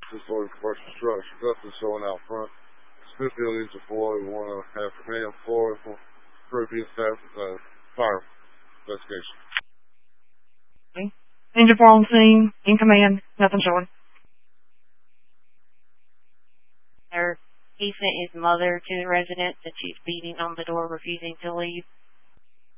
Texas Loaded Commercial Construction. Nothing showing out front. Smithfield Engine 4, we want to have command 4 for Caribbean staff fire investigation. Okay. Engine 4 on scene, in command, nothing showing. He sent his mother to the residence that she's beating on the door, refusing to leave.